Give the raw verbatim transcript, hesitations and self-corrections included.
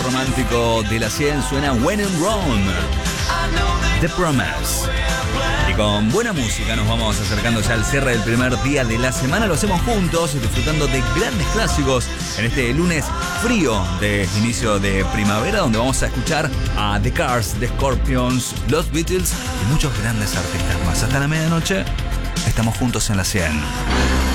romántico de la cien suena When in Rome, The Promise. Y con buena música nos vamos acercando ya al cierre del primer día de la semana. Lo hacemos juntos, disfrutando de grandes clásicos en este lunes frío de inicio de primavera, donde vamos a escuchar a The Cars, The Scorpions, los Beatles y muchos grandes artistas más. Hasta la medianoche estamos juntos en la cien.